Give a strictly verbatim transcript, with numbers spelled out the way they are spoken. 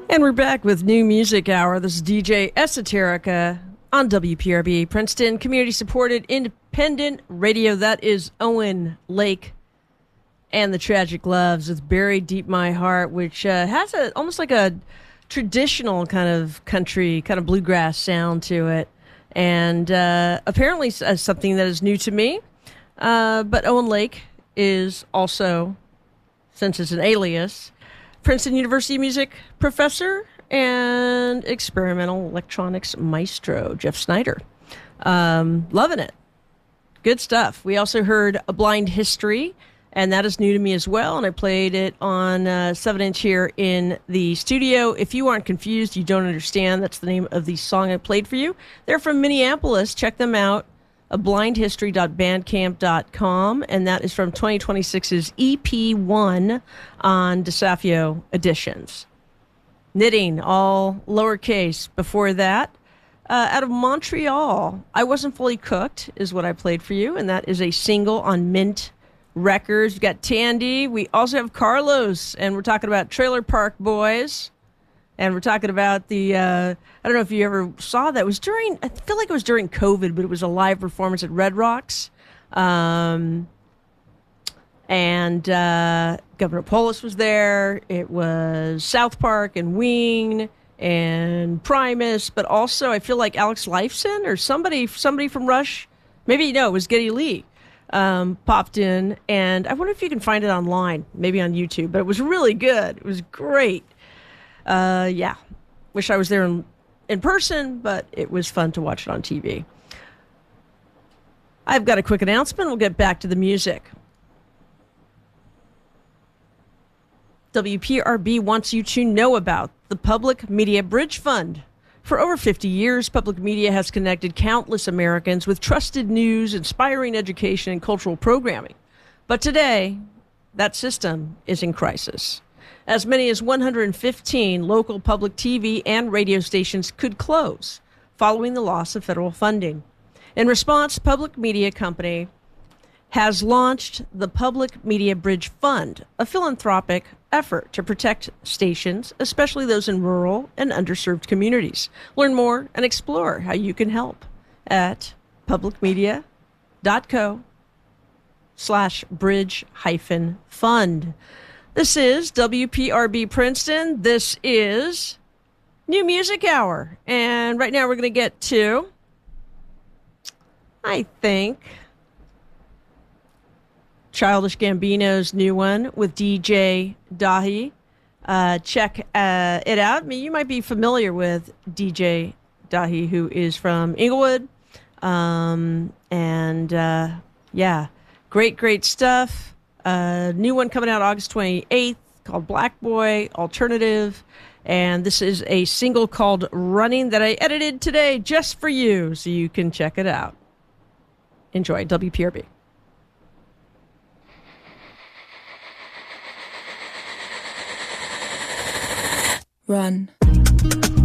And we're back with New Music Hour. This is D J Esoterica on W P R B, Princeton, community-supported independent radio. That is Owen Lake and the Tragic Loves with Buried Deep My Heart, which uh, has a almost like a traditional kind of country, kind of bluegrass sound to it. And uh, apparently uh, something that is new to me. Uh, but Owen Lake is also, since it's an alias, Princeton University music professor and experimental electronics maestro, Jeff Snyder. Um, loving it. Good stuff. We also heard A Blind History, and that is new to me as well, and I played it on uh, seven inch here in the studio. If you aren't confused, you don't understand, that's the name of the song I played for you. They're from Minneapolis. Check them out. a blind history dot bandcamp dot com, and that is from twenty twenty-six's E P one on DeSafio Editions. Knitting, all lowercase. Before that, uh, out of Montreal, I Wasn't Fully Cooked is what I played for you, and that is a single on Mint Records. We've got Tandy. We also have Carlos, and we're talking about Trailer Park Boys. And we're talking about the, uh, I don't know if you ever saw that. It was during, I feel like it was during COVID, but it was a live performance at Red Rocks. Um, and uh, Governor Polis was there. It was South Park and Wing and Primus. But also, I feel like Alex Lifeson or somebody somebody from Rush, maybe, no, it was Geddy Lee, um, popped in. And I wonder if you can find it online, maybe on YouTube. But it was really good. It was great. Uh, yeah, wish I was there in, in person, but it was fun to watch it on T V. I've got a quick announcement. We'll get back to the music. W P R B wants you to know about the Public Media Bridge Fund. For over fifty years, public media has connected countless Americans with trusted news, inspiring education, and cultural programming. But today, that system is in crisis. As many as one hundred fifteen local public T V and radio stations could close following the loss of federal funding. In response, Public Media Company has launched the Public Media Bridge Fund, a philanthropic effort to protect stations, especially those in rural and underserved communities. Learn more and explore how you can help at publicmedia.co slash bridge hyphen fund. This is W P R B Princeton. This is New Music Hour. And right now we're going to get to, I think, Childish Gambino's new one with D J Dahi. Uh, check uh, it out. I mean, you might be familiar with D J Dahi, who is from Inglewood. Um, and, uh, yeah, great, great stuff. Uh, new one coming out August twenty-eighth called Black Boy Alternative. And this is a single called Running that I edited today just for you, so you can check it out. Enjoy. W P R B. Run.